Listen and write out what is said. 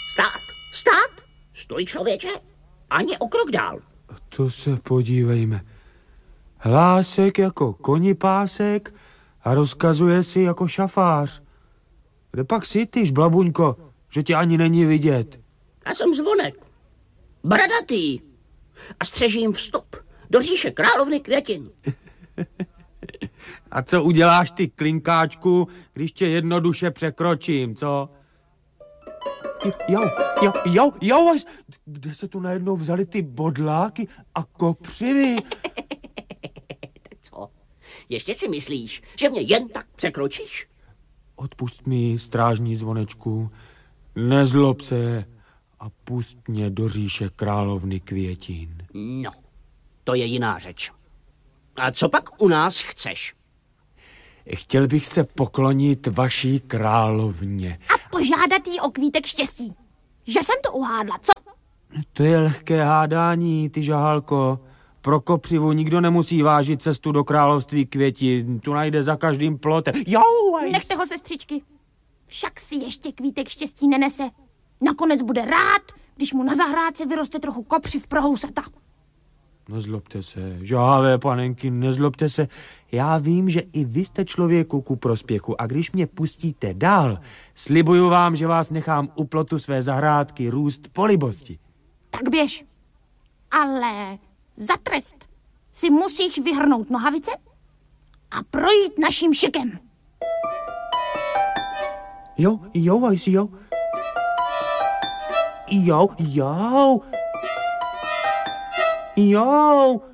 Stát, stát, stoj člověče, ani o krok dál. To se podívejme. Hlásek jako konipásek a rozkazuje si jako šafář. Kde pak jsi ty, žblabuňko, že tě ani není vidět? Já jsem Zvonek, bradatý a střežím vstup do říše královny Květin. A co uděláš ty, klinkáčku, když tě jednoduše překročím, co? Jo, kde se tu najednou vzali ty bodláky a kopřivy? Co? Ještě si myslíš, že mě jen tak překročíš? Odpust mi, strážní Zvonečku, nezlob se a pust mě do říše královny Květin. No, to je jiná řeč. A co pak u nás chceš? Chtěl bych se poklonit vaší královně. A požádat jí o kvítek štěstí. Že jsem to uhádla, co? To je lehké hádání, ty žahalko. Pro kopřivu nikdo nemusí vážit cestu do království Květin. Tu najde za každým plotem. Nechte ho, sestřičky. Však si ještě kvítek štěstí nenese. Nakonec bude rád, když mu na zahrádce vyroste trochu kopřiv pro housata. Nezlobte se, žávé panenky, nezlobte se. Já vím, že i vy jste člověku ku prospěchu a když mě pustíte dál, slibuju vám, že vás nechám u plotu své zahrádky růst po libosti. Tak běž. Ale za trest si musíš vyhrnout nohavice a projít naším šikem. Jo. Jo.